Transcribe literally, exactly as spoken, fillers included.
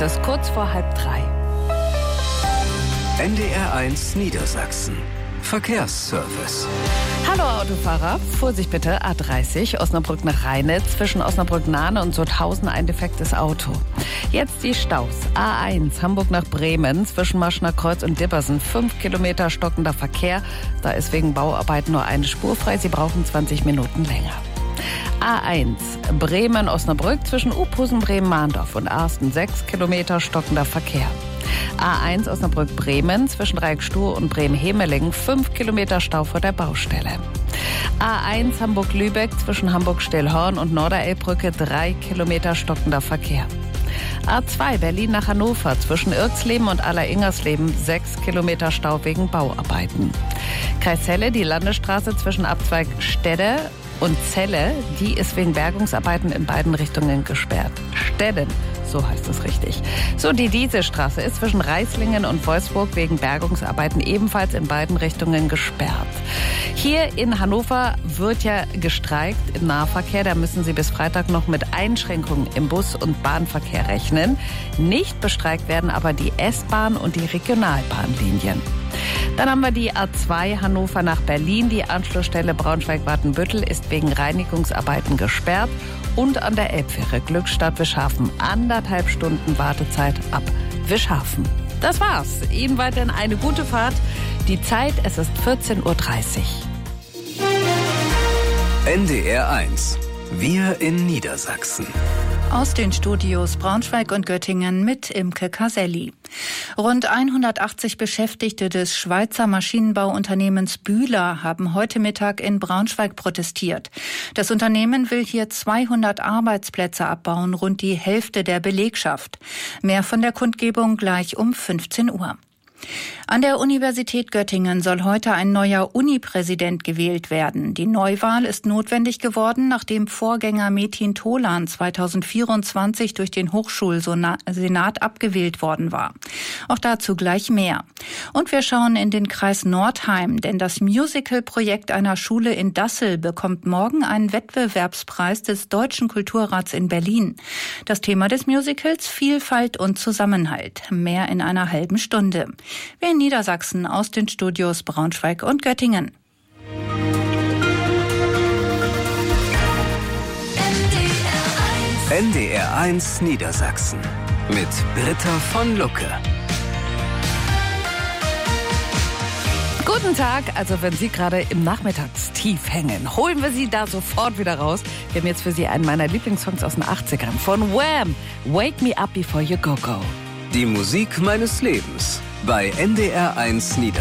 es kurz vor halb drei. N D R eins Niedersachsen. Verkehrsservice. Hallo Autofahrer, Vorsicht bitte, A dreißig, Osnabrück nach Rheinitz, zwischen Osnabrück-Nahne und Sutthausen ein defektes Auto. Jetzt die Staus. A eins, Hamburg nach Bremen, zwischen Maschner Kreuz und Dibbersen, fünf Kilometer stockender Verkehr. Da ist wegen Bauarbeiten nur eine Spur frei, Sie brauchen zwanzig Minuten länger. A eins, Bremen-Osnabrück, zwischen Uphusen, Bremen-Mahndorf und Arsten, sechs Kilometer stockender Verkehr. A eins Osnabrück-Bremen, zwischen Dreieckstuhl und Bremen-Hemelingen, fünf Kilometer Stau vor der Baustelle. A eins Hamburg-Lübeck, zwischen Hamburg-Stillhorn und Norderelbbrücke, drei Kilometer stockender Verkehr. A zwei Berlin nach Hannover, zwischen Irxleben und Aller-Ingersleben, sechs Kilometer Stau wegen Bauarbeiten. Kreis Celle, die Landesstraße zwischen Abzweig Stedde und Celle, die ist wegen Bergungsarbeiten in beiden Richtungen gesperrt. Stedden, so heißt es richtig. So, die Dieselstraße ist zwischen Reislingen und Wolfsburg wegen Bergungsarbeiten ebenfalls in beiden Richtungen gesperrt. Hier in Hannover wird ja gestreikt im Nahverkehr. Da müssen Sie bis Freitag noch mit Einschränkungen im Bus- und Bahnverkehr rechnen. Nicht bestreikt werden aber die S-Bahn und die Regionalbahnlinien. Dann haben wir die A zwei Hannover nach Berlin. Die Anschlussstelle Braunschweig-Watenbüttel ist wegen Reinigungsarbeiten gesperrt. Und an der Elbfähre Glückstadt-Wischhafen anderthalb Stunden Wartezeit ab Wischhafen. Das war's. Ihnen weiterhin eine gute Fahrt. Die Zeit, es ist vierzehn Uhr dreißig. N D R eins. Wir in Niedersachsen. Aus den Studios Braunschweig und Göttingen mit Imke Caselli. Rund hundertachtzig Beschäftigte des Schweizer Maschinenbauunternehmens Bühler haben heute Mittag in Braunschweig protestiert. Das Unternehmen will hier zweihundert Arbeitsplätze abbauen, rund die Hälfte der Belegschaft. Mehr von der Kundgebung gleich um fünfzehn Uhr. An der Universität Göttingen soll heute ein neuer Uni-Präsident gewählt werden. Die Neuwahl ist notwendig geworden, nachdem Vorgänger Metin Tolan zweitausendvierundzwanzig durch den Hochschulsenat abgewählt worden war. Auch dazu gleich mehr. Und wir schauen in den Kreis Nordheim, denn das Musical-Projekt einer Schule in Dassel bekommt morgen einen Wettbewerbspreis des Deutschen Kulturrats in Berlin. Das Thema des Musicals: Vielfalt und Zusammenhalt. Mehr in einer halben Stunde. Wir in Niedersachsen aus den Studios Braunschweig und Göttingen. N D R eins Niedersachsen mit Britta von Lucke. Guten Tag, also wenn Sie gerade im Nachmittagstief hängen, holen wir Sie da sofort wieder raus. Wir haben jetzt für Sie einen meiner Lieblingssongs aus den achtzigern von Wham! Wake Me Up Before You Go Go. Die Musik meines Lebens bei N D R eins Niedersachsen.